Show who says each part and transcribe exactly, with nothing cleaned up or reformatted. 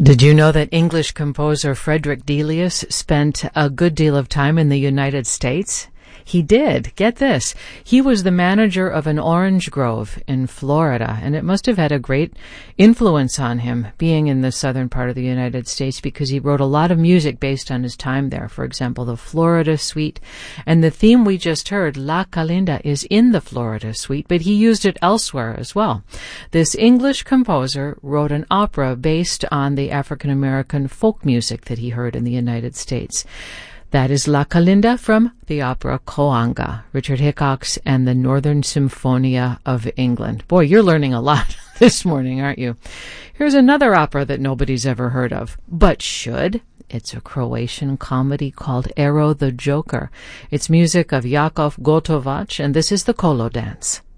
Speaker 1: Did you know that English composer Frederick Delius spent a good deal of time in the United States? He did. Get this. He was the manager of an orange grove in Florida, and it must have had a great influence on him being in the southern part of the United States, because he wrote a lot of music based on his time there. For example, the Florida Suite. And the theme we just heard, La Calinda, is in the Florida Suite, but he used it elsewhere as well. This English composer wrote an opera based on the African-American folk music that he heard in the United States. That is La Calinda from the opera Coanga, Richard Hickox and the Northern Symphonia of England. Boy, you're learning a lot this morning, aren't you? Here's another opera that nobody's ever heard of, but should. It's a Croatian comedy called Ero the Joker. It's music of Jakov Gotovac, and this is the Kolo Dance.